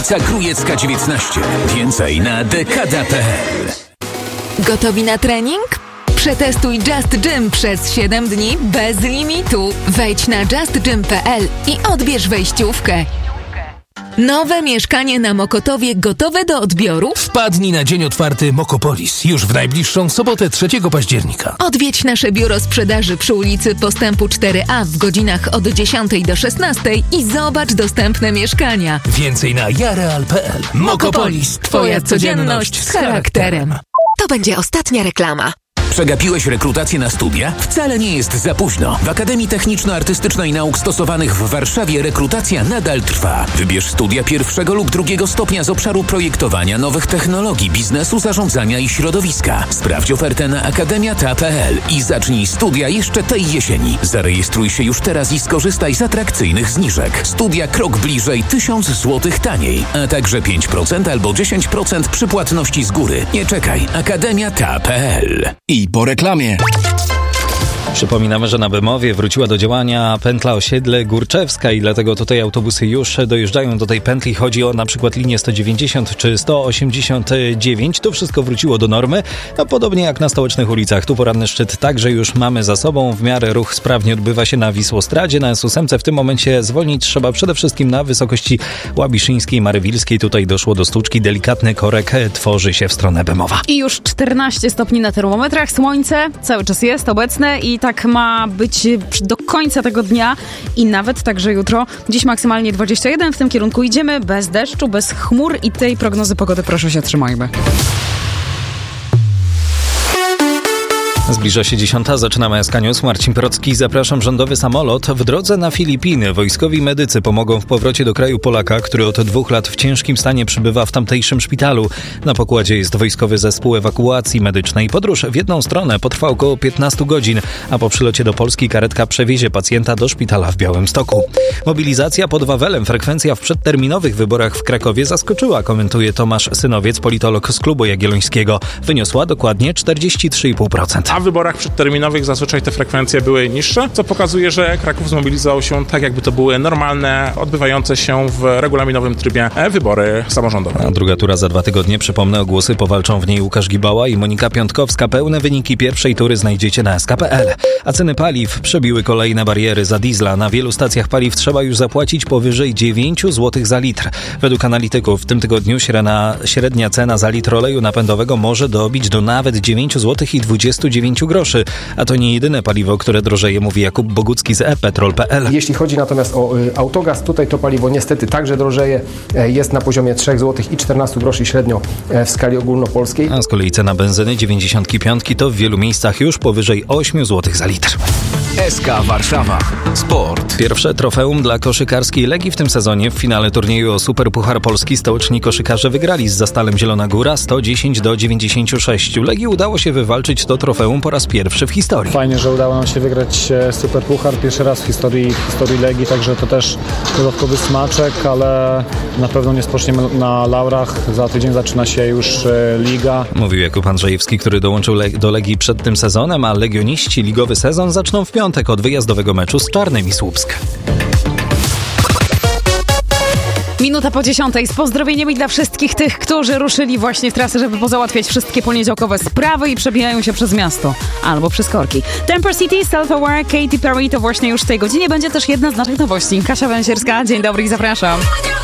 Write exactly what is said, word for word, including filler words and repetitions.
ulica Krujecka dziewiętnaście. Więcej na dekada kropka pe el. Gotowi na trening? Przetestuj Just Gym przez siedem dni bez limitu. Wejdź na just gym kropka pe el i odbierz wejściówkę. Nowe mieszkanie na Mokotowie gotowe do odbioru? Wpadnij na dzień otwarty Mokopolis już w najbliższą sobotę trzeciego października. Odwiedź nasze biuro sprzedaży przy ulicy Postępu cztery a w godzinach od dziesiątej do szesnastej i zobacz dostępne mieszkania. Więcej na jareal kropka pe el. Mokopolis, twoja codzienność z charakterem. To będzie ostatnia reklama. Przegapiłeś rekrutację na studia? Wcale nie jest za późno. W Akademii Techniczno-Artystycznej Nauk Stosowanych w Warszawie rekrutacja nadal trwa. Wybierz studia pierwszego lub drugiego stopnia z obszaru projektowania nowych technologii, biznesu, zarządzania i środowiska. Sprawdź ofertę na akademia kropka pe el i zacznij studia jeszcze tej jesieni. Zarejestruj się już teraz i skorzystaj z atrakcyjnych zniżek. Studia krok bliżej tysiąc złotych taniej, a także pięć procent albo dziesięć procent przy płatności z góry. Nie czekaj. akademia kropka pe el. I po reklamie. Przypominamy, że na Bemowie wróciła do działania pętla Osiedle Górczewska i dlatego tutaj autobusy już dojeżdżają do tej pętli. Chodzi o na przykład linię sto dziewięćdziesiąt czy sto osiemdziesiąt dziewięć. To wszystko wróciło do normy, no podobnie jak na stołecznych ulicach. Tu poranny szczyt także już mamy za sobą. W miarę ruch sprawnie odbywa się na Wisłostradzie. Na S ósmce w tym momencie zwolnić trzeba przede wszystkim na wysokości Łabiszyńskiej, Marywilskiej. Tutaj doszło do stłuczki. Delikatny korek tworzy się w stronę Bemowa. I już czternaście stopni na termometrach. Słońce cały czas jest obecne i tak ma być do końca tego dnia i nawet także jutro. Dziś maksymalnie dwadzieścia jeden, w tym kierunku idziemy, bez deszczu, bez chmur i tej prognozy pogody proszę się trzymajmy. Zbliża się dziesiąta, zaczynamy S K News. Marcin Procki, zapraszam. Rządowy samolot w drodze na Filipiny. Wojskowi medycy pomogą w powrocie do kraju Polaka, który od dwóch lat w ciężkim stanie przebywa w tamtejszym szpitalu. Na pokładzie jest wojskowy zespół ewakuacji medycznej. Podróż w jedną stronę potrwa około piętnaście godzin, a po przylocie do Polski karetka przewiezie pacjenta do szpitala w Białymstoku. Mobilizacja pod Wawelem. Frekwencja w przedterminowych wyborach w Krakowie zaskoczyła, komentuje Tomasz Synowiec, politolog z Klubu Jagiellońskiego. Wyniosła dokładnie czterdzieści trzy i pół procent. A w wyborach przedterminowych zazwyczaj te frekwencje były niższe, co pokazuje, że Kraków zmobilizował się tak, jakby to były normalne, odbywające się w regulaminowym trybie wybory samorządowe. A druga tura za dwa tygodnie. Przypomnę, o głosy powalczą w niej Łukasz Gibała i Monika Piątkowska. Pełne wyniki pierwszej tury znajdziecie na S K kropka pe el. A ceny paliw przebiły kolejne bariery. Za diesla na wielu stacjach paliw trzeba już zapłacić powyżej dziewięć złotych za litr. Według analityków w tym tygodniu średnia, średnia cena za litr oleju napędowego może dobić do nawet dziewięć złotych i dwadzieścia dziewięć groszy. A to nie jedyne paliwo, które drożeje, mówi Jakub Bogucki z e petrol kropka pe el. Jeśli chodzi natomiast o y, autogaz, tutaj to paliwo niestety także drożeje. E, jest na poziomie trzy złote czternaście groszy średnio e, w skali ogólnopolskiej. A z kolei cena benzyny dziewięćdziesiąt pięć to w wielu miejscach już powyżej osiem złotych za litr. S K Warszawa. Sport. Pierwsze trofeum dla koszykarskiej Legii w tym sezonie. W finale turnieju o Superpuchar Polski stołeczni koszykarze wygrali z Zastalem Zielona Góra sto dziesięć do dziewięćdziesięciu sześciu. Legii udało się wywalczyć to trofeum po raz pierwszy w historii. Fajnie, że udało nam się wygrać Superpuchar pierwszy raz w historii, w historii Legii, także to też dodatkowy smaczek, ale na pewno nie spoczniemy na laurach. Za tydzień zaczyna się już Liga. Mówił Jakub Andrzejewski, który dołączył le- do Legii przed tym sezonem, a legioniści ligowy sezon zaczną w piątek od wyjazdowego meczu z Czarnym i Słupsk. Minuta po dziesiątej z pozdrowieniami dla wszystkich tych, którzy ruszyli właśnie w trasę, żeby pozałatwiać wszystkie poniedziałkowe sprawy i przebijają się przez miasto albo przez korki. Temper City, Self-Aware, Katy Perry to właśnie już w tej godzinie będzie też jedna z naszych nowości. Kasia Węsierska, dzień dobry i zapraszam.